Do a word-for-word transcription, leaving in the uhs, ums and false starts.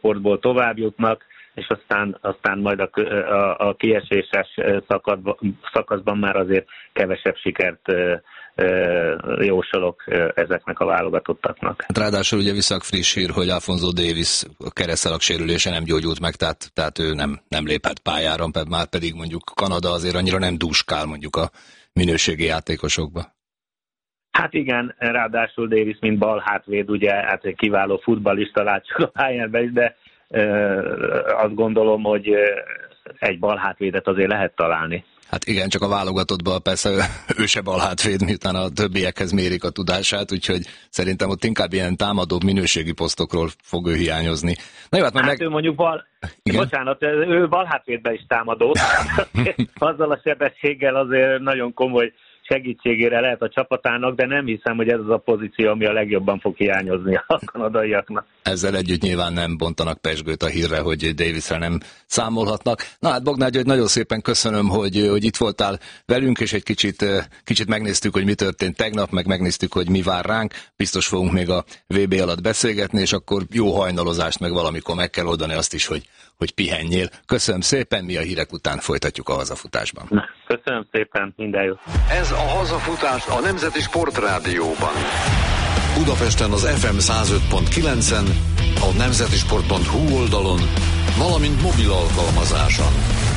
csoportból tovább jutnak, és aztán, aztán majd a, a, a kieséses szakadban, szakaszban már azért kevesebb sikert jósolok ezeknek a válogatottaknak. Hát ráadásul ugye viszont friss hír, hogy Alfonso Davies a keresztszalak sérülése nem gyógyult meg, tehát, tehát ő nem, nem lépett pályára, már pedig mondjuk Kanada azért annyira nem dúskál mondjuk a minőségi játékosokba. Hát igen, ráadásul Davies, mint bal hátvéd, ugye hát egy kiváló futballista látszik a pályán be is, de euh, azt gondolom, hogy egy bal hátvédet azért lehet találni. Hát igen, csak a válogatottban persze ő se bal hátvéd, miután a többiekhez mérik a tudását, úgyhogy szerintem ott inkább ilyen támadóbb minőségi posztokról fog ő hiányozni. Na jó, hát, hát meg... ő mondjuk bal... Bocsánat, ő bal hátvédben is támadó. Azzal a sebességgel azért nagyon komoly segítségére lehet a csapatának, de nem hiszem, hogy ez az a pozíció, ami a legjobban fog hiányozni a kanadaiaknak. Ezzel együtt nyilván nem bontanak pezsgőt a hírre, hogy Davisre nem számolhatnak. Na hát Bognár György, nagyon szépen köszönöm, hogy, hogy itt voltál velünk, és egy kicsit, kicsit megnéztük, hogy mi történt tegnap, meg megnéztük, hogy mi vár ránk. Biztos fogunk még a vé bé alatt beszélgetni, és akkor jó hajnalozást, meg valamikor meg kell oldani azt is, hogy, hogy pihenjél. Köszönöm szépen, mi a hírek után folytatjuk a hazafutásban. Na, köszönöm szépen, minden jót. Ez a hazafutás a Nemzeti Sportrádióban. Budapesten az ef em százöt pont kilencen, a nemzetisport pont hu oldalon, valamint mobil alkalmazáson.